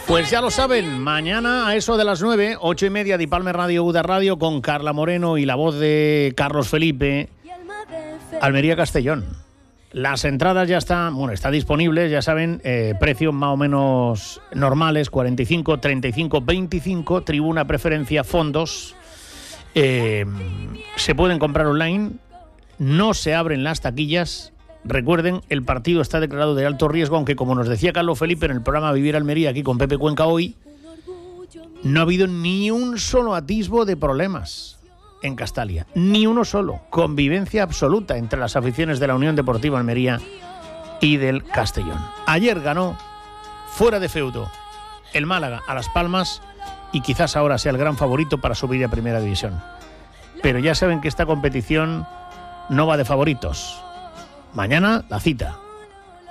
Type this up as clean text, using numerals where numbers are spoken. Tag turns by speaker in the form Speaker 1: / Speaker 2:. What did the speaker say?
Speaker 1: Pues ya lo saben, mañana a eso de las 9, 8:30, de Palme Radio, UDA Radio, con Carla Moreno y la voz de Carlos Felipe, Almería-Castellón. Las entradas ya están disponibles, ya saben, precios más o menos normales, 45, 35, 25, tribuna preferencia, fondos. Se pueden comprar online, no se abren las taquillas. Recuerden, el partido está declarado de alto riesgo, aunque como nos decía Carlos Felipe en el programa Vivir Almería, aquí con Pepe Cuenca hoy, no ha habido ni un solo atisbo de problemas en Castalia, ni uno solo. Convivencia absoluta entre las aficiones de la Unión Deportiva Almería y del Castellón. Ayer ganó, fuera de feudo, el Málaga a Las Palmas y quizás ahora sea el gran favorito para subir a Primera División. Pero ya saben que esta competición no va de favoritos. Mañana la cita.